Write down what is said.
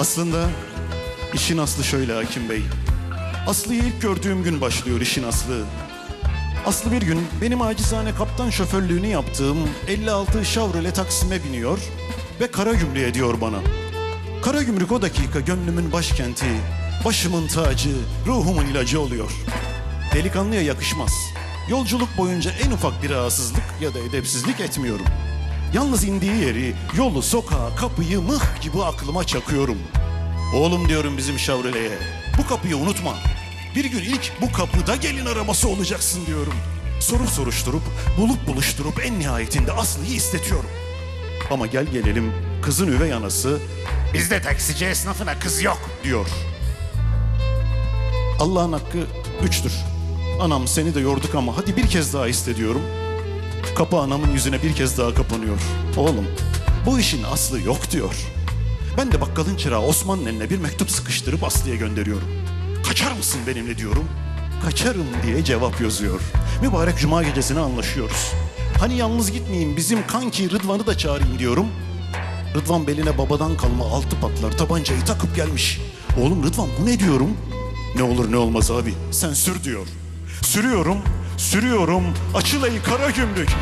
Aslında işin aslı şöyle Hakim Bey. Aslı'yı ilk gördüğüm gün başlıyor işin aslı. Aslı bir gün benim acizane kaptan şoförlüğünü yaptığım 56 Chevrolet Taksim'e biniyor ve Karagümrük'e diyor bana. Karagümrük o dakika gönlümün başkenti, başımın tacı, ruhumun ilacı oluyor. Delikanlıya yakışmaz. Yolculuk boyunca en ufak bir rahatsızlık ya da edepsizlik etmiyorum. Yalnız indiği yeri, yolu, sokağı, kapıyı mıh gibi aklıma çakıyorum. Oğlum diyorum bizim Chevrolet'e, bu kapıyı unutma. Bir gün ilk bu kapıda gelin arabası olacaksın diyorum. Soru soruşturup, bulup buluşturup en nihayetinde Aslı'yı istetiyorum. Ama gel gelelim kızın üvey anası, bizde taksici esnafına kız yok diyor. Allah'ın hakkı üçtür. Anam seni de yorduk ama hadi bir kez daha iste diyorum. Kapı anamın yüzüne bir kez daha kapanıyor. Oğlum bu işin aslı yok diyor. Ben de bakkalın çırağı Osman'ın eline bir mektup sıkıştırıp Aslı'ya gönderiyorum. Kaçar mısın benimle diyorum. Kaçarım diye cevap yazıyor. Mübarek cuma gecesine anlaşıyoruz. Hani yalnız gitmeyeyim bizim kanki Rıdvan'ı da çağırayım diyorum. Rıdvan beline babadan kalma altı patlar tabancayı takıp gelmiş. Oğlum Rıdvan bu ne diyorum? Ne olur ne olmaz abi sen sür diyor. Sürüyorum, açıl ey Karagümrük.